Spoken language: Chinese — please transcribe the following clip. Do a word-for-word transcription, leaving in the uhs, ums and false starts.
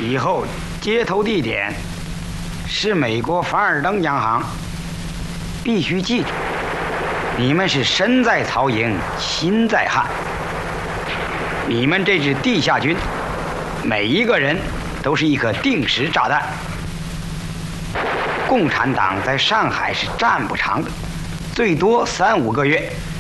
以后接头地点是美国凡尔登央行。必须记住，你们是身在曹营心在汉。你们这支地下军，每一个人都是一颗定时炸弹。共产党在上海是站不长的，最多三五个月。